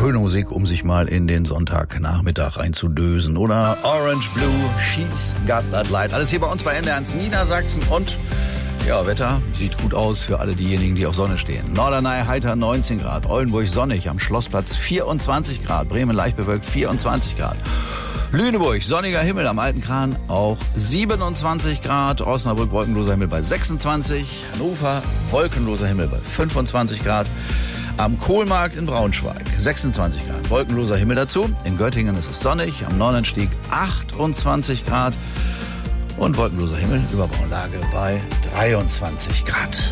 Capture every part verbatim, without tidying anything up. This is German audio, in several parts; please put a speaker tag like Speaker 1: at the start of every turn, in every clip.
Speaker 1: Schöne Musik, um sich mal in den Sonntagnachmittag reinzudösen. Oder Orange Blue, She's Got That Light. Alles hier bei uns bei N D R eins Niedersachsen. Und ja, Wetter sieht gut aus für alle diejenigen, die auf Sonne stehen. Norderney heiter neunzehn Grad, Oldenburg sonnig, am Schlossplatz vierundzwanzig Grad, Bremen leicht bewölkt vierundzwanzig Grad. Lüneburg, sonniger Himmel am Alten Kran, auch siebenundzwanzig Grad. Osnabrück, wolkenloser Himmel bei sechsundzwanzig. Hannover, wolkenloser Himmel bei fünfundzwanzig Grad. Am Kohlmarkt in Braunschweig sechsundzwanzig Grad, wolkenloser Himmel dazu. In Göttingen ist es sonnig, am Nonnenstieg achtundzwanzig Grad. Und wolkenloser Himmel, Überbauanlage bei dreiundzwanzig Grad.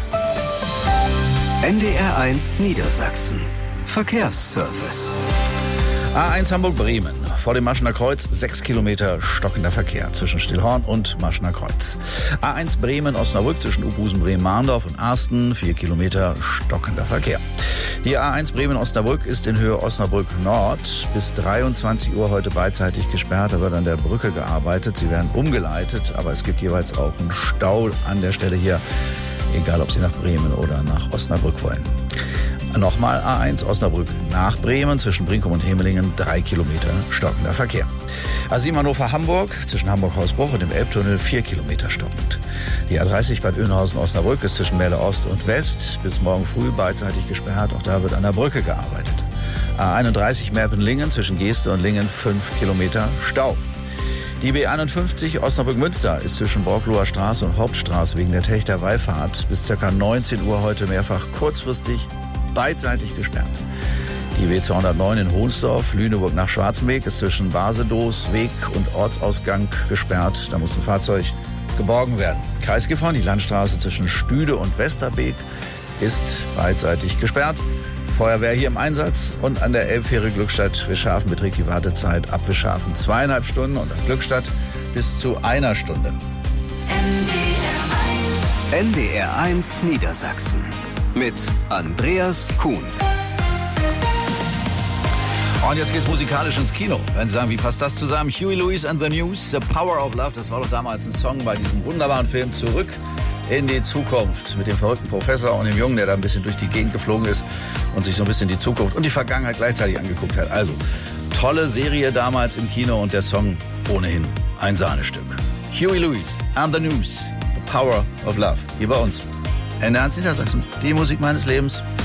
Speaker 2: N D R eins Niedersachsen. Verkehrsservice.
Speaker 1: A eins Hamburg-Bremen. Vor dem Maschener Kreuz sechs Kilometer stockender Verkehr zwischen Stillhorn und Maschener Kreuz. A eins Bremen-Osnabrück zwischen Ubhusen, Bremen-Mahndorf und Arsten vier Kilometer stockender Verkehr. Die A eins Bremen-Osnabrück ist in Höhe Osnabrück Nord bis dreiundzwanzig Uhr heute beidseitig gesperrt. Da wird an der Brücke gearbeitet. Sie werden umgeleitet, aber es gibt jeweils auch einen Stau an der Stelle hier, egal ob Sie nach Bremen oder nach Osnabrück wollen. Nochmal A eins Osnabrück nach Bremen, zwischen Brinkum und Hemelingen, drei Kilometer stockender Verkehr. A sieben Hannover-Hamburg, zwischen Hamburg-Hausbruch und dem Elbtunnel, vier Kilometer stockend. Die A dreißig Bad Oeynhausen-Osnabrück ist zwischen Mähle Ost und West bis morgen früh beidseitig gesperrt. Auch da wird an der Brücke gearbeitet. A einunddreißig Merpen-Lingen, zwischen Geeste und Lingen, fünf Kilometer Stau. Die B einundfünfzig Osnabrück-Münster ist zwischen Borkloher Straße und Hauptstraße wegen der Techter-Wallfahrt bis ca. neunzehn Uhr heute mehrfach kurzfristig beidseitig gesperrt. Die B zweihundertneun in Hohnsdorf, Lüneburg nach Schwarzenbeek, ist zwischen Basedoos, Weg und Ortsausgang gesperrt. Da muss ein Fahrzeug geborgen werden. Kreisgefahren, die Landstraße zwischen Stüde und Westerbeek ist beidseitig gesperrt. Feuerwehr hier im Einsatz und an der Elbfähre Glückstadt-Wischhafen beträgt die Wartezeit ab Wischhafen zweieinhalb Stunden und an Glückstadt bis zu einer Stunde.
Speaker 2: N D R eins. N D R eins Niedersachsen mit Andreas Kuhn.
Speaker 1: Und jetzt geht's musikalisch ins Kino. Wenn Sie sagen, wie passt das zusammen? Huey Lewis and the News, The Power of Love. Das war doch damals ein Song bei diesem wunderbaren Film Zurück in die Zukunft. Mit dem verrückten Professor und dem Jungen, der da ein bisschen durch die Gegend geflogen ist und sich so ein bisschen die Zukunft und die Vergangenheit gleichzeitig angeguckt hat. Also, tolle Serie damals im Kino und der Song ohnehin ein Sahnestück. Huey Lewis and the News, The Power of Love. Hier bei uns. N D R eins Niedersachsen, die Musik meines Lebens.